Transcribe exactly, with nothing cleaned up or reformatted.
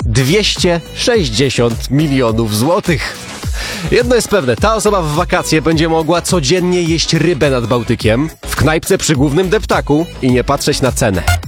dwieście sześćdziesiąt milionów złotych. Jedno jest pewne, ta osoba w wakacje będzie mogła codziennie jeść rybę nad Bałtykiem, w knajpce przy głównym deptaku i nie patrzeć na cenę.